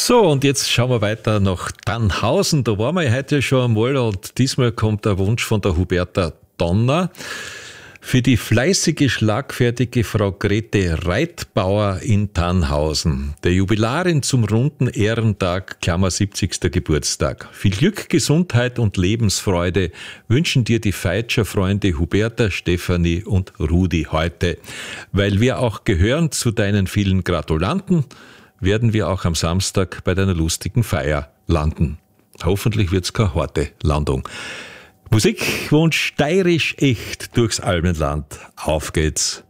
So, und jetzt schauen wir weiter nach Tannhausen. Da waren wir heute schon einmal und diesmal kommt der Wunsch von der Huberta Donner. Für die fleißige, schlagfertige Frau Grete Reitbauer in Tannhausen, der Jubilarin zum runden Ehrentag, Klammer 70. Geburtstag. Viel Glück, Gesundheit und Lebensfreude wünschen dir die Feitscher-Freunde Huberta, Stefanie und Rudi heute. Weil wir auch gehören zu deinen vielen Gratulanten, werden wir auch am Samstag bei deiner lustigen Feier landen. Hoffentlich wird's keine harte Landung. Musikwunsch steirisch echt durchs Alpenland. Auf geht's.